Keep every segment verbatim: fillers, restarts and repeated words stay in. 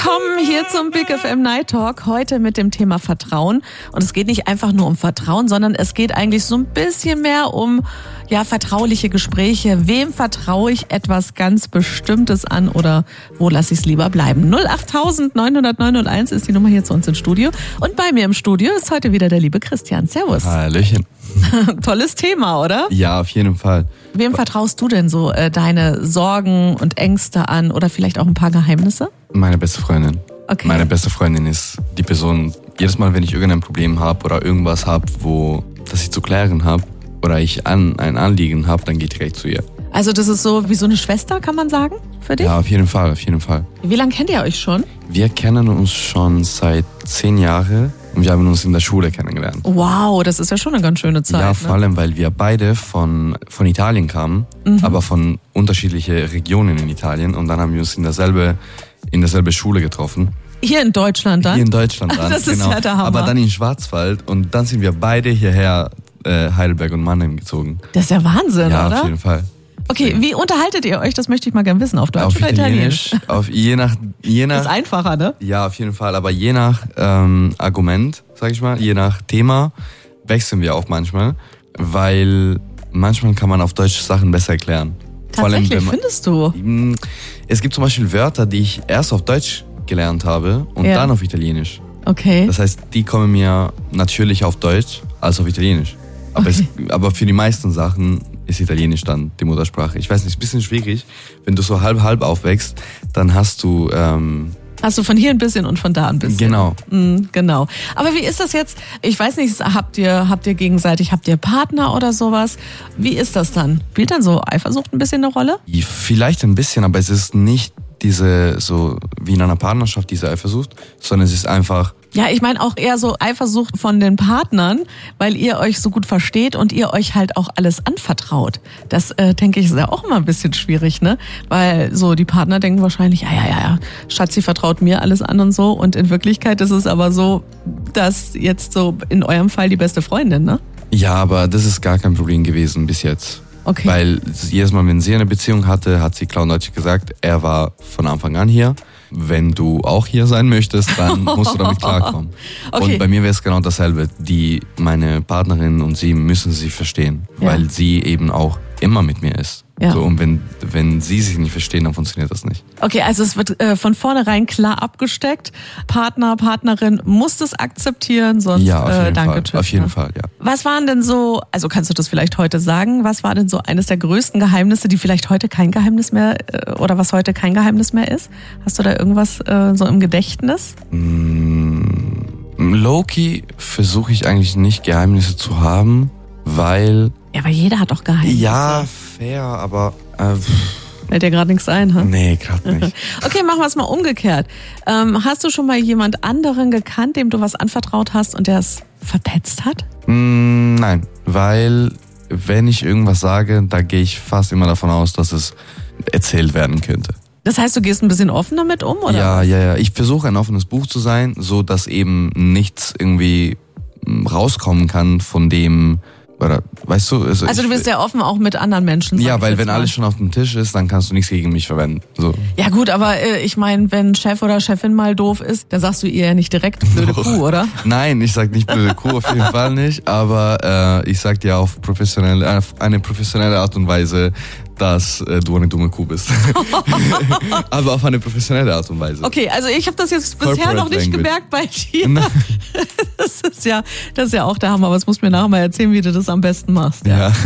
Willkommen hier zum Big F M Night Talk, heute mit dem Thema Vertrauen. Und es geht nicht einfach nur um Vertrauen, sondern es geht eigentlich so ein bisschen mehr um ja, vertrauliche Gespräche. Wem vertraue ich etwas ganz Bestimmtes an oder wo lasse ich es lieber bleiben? null acht neun null neun null eins ist die Nummer hier zu uns ins Studio. Und bei mir im Studio ist heute wieder der liebe Christian. Servus. Hallöchen. Tolles Thema, oder? Ja, auf jeden Fall. Wem vertraust du denn so äh, deine Sorgen und Ängste an oder vielleicht auch ein paar Geheimnisse? Meine beste Freundin. Okay. Meine beste Freundin ist die Person, jedes Mal, wenn ich irgendein Problem habe oder irgendwas habe, wo das ich zu klären habe oder ich an, ein Anliegen habe, dann gehe ich direkt zu ihr. Also das ist so wie so eine Schwester, kann man sagen, für dich? Ja, auf jeden Fall, auf jeden Fall. Wie lange kennt ihr euch schon? Wir kennen uns schon seit zehn Jahren und wir haben uns in der Schule kennengelernt. Wow, das ist ja schon eine ganz schöne Zeit. Ja, vor ne? allem, weil wir beide von, von Italien kamen, mhm. aber von unterschiedlichen Regionen in Italien und dann haben wir uns in derselbe, in derselbe Schule getroffen. Hier in Deutschland dann? Hier in Deutschland dann, das ist genau. Ja der Hammer. Aber dann in Schwarzwald und dann sind wir beide hierher, äh, Heidelberg und Mannheim gezogen. Das ist ja Wahnsinn, ja, oder? Ja, auf jeden Fall. Okay, wie unterhaltet ihr euch? Das möchte ich mal gerne wissen. Auf Deutsch auf oder Italienisch? Italienisch? Auf je nach, je nach. Das ist einfacher, ne? Ja, auf jeden Fall. Aber je nach ähm, Argument, sag ich mal, je nach Thema wechseln wir auch manchmal, weil manchmal kann man auf Deutsch Sachen besser erklären. Tatsächlich, Vor allem, wenn man, findest du? Es gibt zum Beispiel Wörter, die ich erst auf Deutsch gelernt habe und ja. dann auf Italienisch. Okay. Das heißt, die kommen mir natürlich auf Deutsch als auf Italienisch. Aber, okay. es, aber für die meisten Sachen ist Italienisch dann die Muttersprache. Ich weiß nicht, ist ein bisschen schwierig. Wenn du so halb-halb aufwächst, dann hast du... Ähm, Hast du von hier ein bisschen und von da ein bisschen. Genau. Mhm, genau. Aber wie ist das jetzt? Ich weiß nicht, habt ihr, habt ihr gegenseitig, habt ihr Partner oder sowas? Wie ist das dann? Spielt dann so Eifersucht ein bisschen eine Rolle? Vielleicht ein bisschen, aber es ist nicht diese, so wie in einer Partnerschaft, diese Eifersucht, sondern es ist einfach... Ja, ich meine auch eher so Eifersucht von den Partnern, weil ihr euch so gut versteht und ihr euch halt auch alles anvertraut. Das, äh, denke ich, ist ja auch immer ein bisschen schwierig, ne? Weil so die Partner denken wahrscheinlich, ja, ja, ja, ja, Schatzi vertraut mir alles an und so. Und in Wirklichkeit ist es aber so, dass jetzt so in eurem Fall die beste Freundin, ne? Ja, aber das ist gar kein Problem gewesen bis jetzt. Okay. Weil jedes Mal, wenn sie eine Beziehung hatte, hat sie klar und deutlich gesagt, er war von Anfang an hier. Wenn du auch hier sein möchtest, dann musst du damit klarkommen. Okay. Und bei mir wäre es genau dasselbe. Die, meine Partnerin und sie müssen sich verstehen, ja. weil sie eben auch immer mit mir ist. Ja. So, und wenn, wenn sie sich nicht verstehen, dann funktioniert das nicht. Okay, also es wird äh, von vornherein klar abgesteckt. Partner, Partnerin muss das akzeptieren, sonst ja, auf jeden äh, danke, Fall. tschüss. Auf jeden ne? Fall, ja. Was waren denn so, also kannst du das vielleicht heute sagen, was war denn so eines der größten Geheimnisse, die vielleicht heute kein Geheimnis mehr, äh, oder was heute kein Geheimnis mehr ist? Hast du da irgendwas äh, so im Gedächtnis? Mm, Low-key versuche ich eigentlich nicht Geheimnisse zu haben, weil... Ja, aber jeder hat doch Geheimnisse. Ja, fair, aber... Äh, Fällt dir gerade nichts ein, ha? Nee, gerade nicht. Okay, machen wir es mal umgekehrt. Ähm, hast du schon mal jemand anderen gekannt, dem du was anvertraut hast und der es verpetzt hat? Mm, nein, weil wenn ich irgendwas sage, da gehe ich fast immer davon aus, dass es erzählt werden könnte. Das heißt, du gehst ein bisschen offen damit um, oder? Ja, ja, ja. Ich versuche ein offenes Buch zu sein, so dass eben nichts irgendwie rauskommen kann von dem... Oder, weißt du, also, also du bist sehr offen auch mit anderen Menschen. Ja, weil wenn mal. alles schon auf dem Tisch ist, dann kannst du nichts gegen mich verwenden. So. Ja gut, aber äh, ich meine, wenn Chef oder Chefin mal doof ist, dann sagst du ihr ja nicht direkt blöde Kuh, oder? Nein, ich sag nicht blöde Kuh, auf jeden Fall nicht. Aber äh, ich sag dir auf professionelle, auf eine professionelle Art und Weise, dass äh, du eine dumme Kuh bist. Aber auf eine professionelle Art und Weise. Okay, also ich habe das jetzt bisher Corporate noch nicht Language. gemerkt bei dir. Das ist ja, das ist ja auch der Hammer. Aber es musst mir nachher mal erzählen, wie du das am besten machst. Ja. Ja.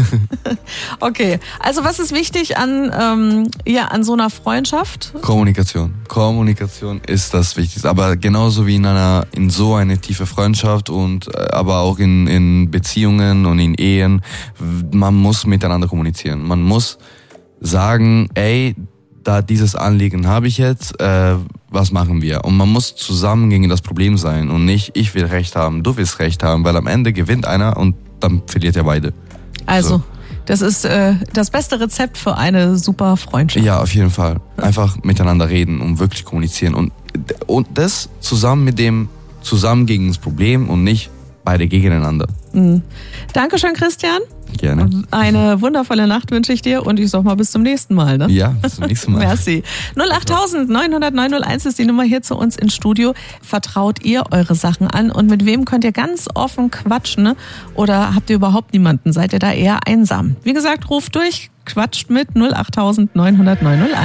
Okay, also was ist wichtig an, ähm, ja, an so einer Freundschaft? Kommunikation. Kommunikation ist das Wichtigste. Aber genauso wie in einer, in so eine tiefe Freundschaft und äh, aber auch in, in Beziehungen und in Ehen, man muss miteinander kommunizieren. Man muss sagen, ey, da dieses Anliegen habe ich jetzt, äh, was machen wir? Und man muss zusammen gegen das Problem sein und nicht, ich will Recht haben, du willst Recht haben, weil am Ende gewinnt einer und dann verliert ja beide. Also, so. Das ist äh, das beste Rezept für eine super Freundschaft. Ja, auf jeden Fall. Einfach miteinander reden und wirklich kommunizieren und, und das zusammen mit dem, zusammen gegen das Problem und nicht beide gegeneinander. Mhm. Dankeschön, Christian. Gerne. Eine wundervolle Nacht wünsche ich dir und ich sag mal bis zum nächsten Mal. Ne? Ja, bis zum nächsten Mal. Merci. null acht neun null null neun null eins ist die Nummer hier zu uns ins Studio. Vertraut ihr eure Sachen an und mit wem könnt ihr ganz offen quatschen? Ne? Oder habt ihr überhaupt niemanden? Seid ihr da eher einsam? Wie gesagt, ruft durch, quatscht mit null acht neun null null neun null eins.